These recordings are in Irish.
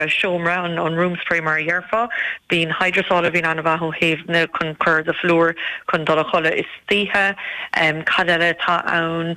Shomra on room spray mar yerfa being hydrosol being an vaho havne concur the floor con dolachola is stiha cadela ta own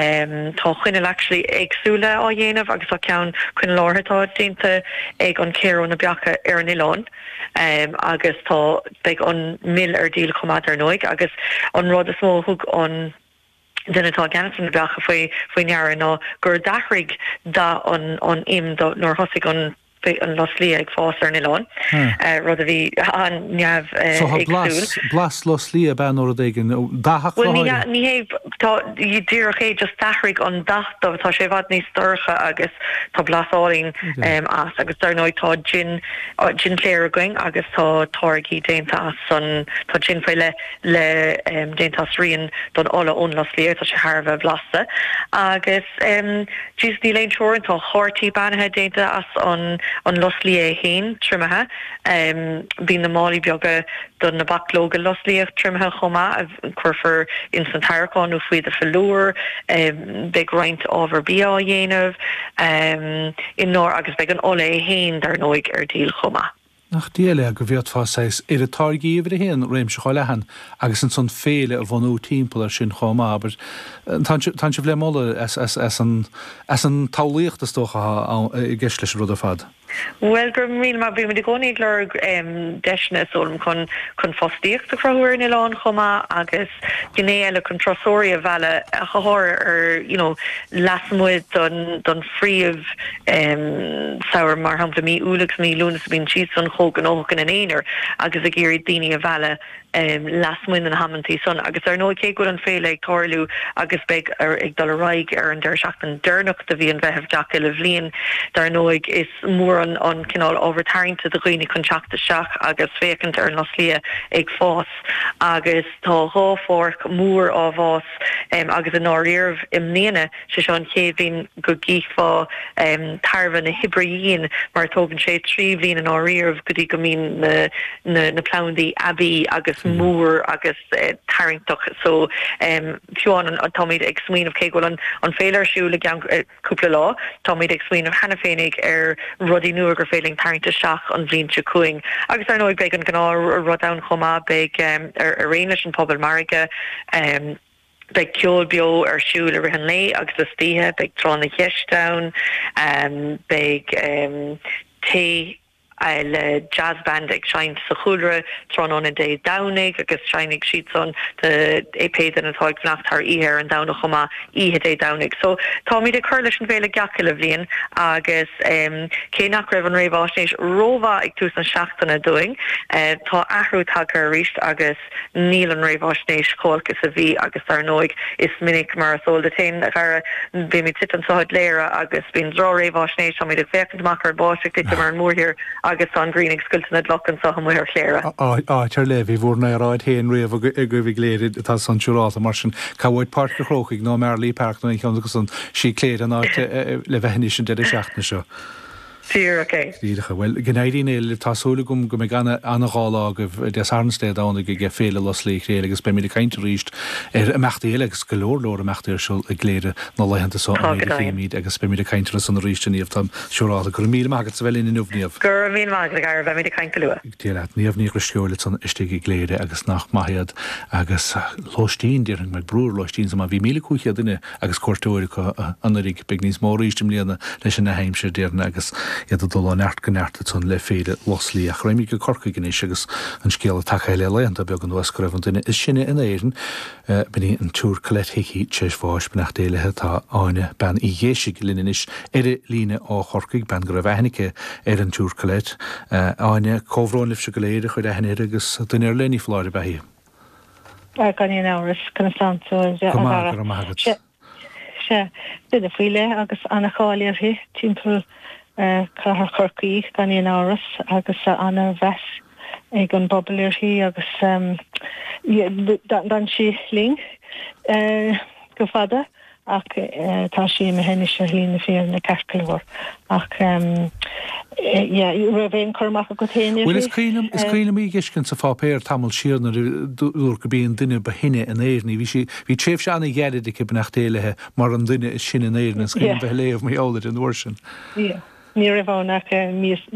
to actually exula o yenav agus account kun lorha ta dinta egg on care on a biaka ernilon agus ta big on mill deal comadar noig agus on rod a small hook on Dinne tá gan an bracha foi near no gur dachrig da on im do nor hosig on Loslí ag fáar na lán rud a bhí an neamh blas Loslí a ben or igen dachach ní héh í dúach é just dachrig an dachtamh tá sé bhd níos storcha agus tá blasáing as agus dar nóid tá gin léir going agus tá táirgí déanta as san tá gin fé le déanta sríon don óla ón Loslí tá sé Harbh blasta agus dís ní leon seorin tá chóirtí banathe déanta as an Loslí hain trimathe bín na máí beaga don na backlóga Loslí trimathe chomá a chuirfar instantáirán nó faoi a fallúr big roint ábhar bí á dhéanamh in nóir agus beag an óla hain dar nóig díl chomá. Nach díile go bhíod fáis ar a táirgí ibre héan réim se choilehan agus an son féle a bhanú timppla sin chomá aber tan se bhlé molle as an tálaíocht is tócha i gceis leis rud a fad. Well gur mí má bhí de gonig le deisna solm chun fostíocht a chraúir in Ián chomá agus gnéile chun trosóí a bheile a chathir lasmuid don fríomh saoir mar hampla mí úlagus mí lúnas bín siad san chógan ógan an éonar agus a géirí daoine a bheile lasmuin an hamantí son agus ar nó cé go an féile ag toirlú agus beag ag dul raig ar an deirseach an durnach a bhí an bheitheh Jack le bhblion dar nóig is mór an cinál overtarnta de chuoine contracta seach agus fécant ar an Loslí ag fás agus tá háfork mór á bhás agus an áíirh imnéana se seán chéhín go gíá tarfa na hibriín mar tógann sé trí bhín an áíirh go dtí go mín na plandaí abí agus mór agus taringtoch so fiúan an táid ag smuoinmh cé goil an féidir siú le cúpla lá táid ag smuoinmh hena féinnig ar rudí nuair gur féling taringta seach an bblin se cuaing agus ar nóid beag an gná rodán chomá beag ar réine an pobl marige beag ceol bio ar siúil a rihan lé agus a stíthe beag trán na cheisdown beag té le jazzband ag sein sa chúlre tron on a dé danig agus seinig siad son de épéid an atáid nachtar íhir an dana chomá ihe dé danig. So tá míid a chuirle an bhéle gaci le bblion agus cé nach raibh an réhásnééis róha ag tús an seachtainna doing tá ahrú tag ar ríist agus níl an réhásnééis cóilgus a bhí agus ar nóig is minic mar a sóil de tain a gar bhí mí tit an sáid léire agus bín rá réhásnééis tá míid a fécintach ar báiste tit mar an múthir agus an Greening skulten locken sa muir léire. Tar levi bhór na ráid héan riamh a go bhí léad tá san siúráta mar sin cabhhaid park a chróchaigh ná mar lí park na agus an sí léad an áit le bheithní sin de seachna seo. Díirecha bhfuil gnéiríine le tásúlagum go mé ganna annaála go de Arnstead ána go ge féle Loslí réile agus be mí caiinte ríist ar a meachtaílegus go leor a meachtair seol ag léire ná leihananta só míid agus be mí caiinte san ríiste níomh tam siúrála gur mí mágad sa bhfuil in nuhníomh. Gur mí mágad gar bheith mí caiinte lua. Díad níomhní go sciúla san istigí léire agus nach maiad agus lóistín dearan me brúr lóistín sama bhí míle cúchiad duine agus cuairtóiricha annarig be níos móríistim líana leis sin na heimse déarna agus iad a dul an neart go neartta tún le féile Loslí a chraimí go corca gnééis agus an scéal a tachaile leanta beag an wascraibh duine is sinne in éiran buí an túr colet hií teis fáis benach déilethe tá áine ben i dhéisiigh linis ar líne á chorcaigh ben go bhhainice ar an túr colet áine cóhráin lih se go léire chuid ahéir agus duine ar lení fláir behí. Gan íon áras constantú se duine fuiile agus anna cháíarthaí timppla Cahar Corcaí gan íon áras agus anna bheith ag an bobbalirí agus dan si ling go fada ach tá sí me henni se lína fé na ceircalhór ach ra bhéon chumach go téine. Well is cíine mí giscin sa fápéir tamil siarna dúr go bíon duine ba hinine an éirní hí tréh se anna ghead i cibnach déilethe mar an duine is sin an éirna cíine bheith léomh mé ála an uair sin. ní a bhnach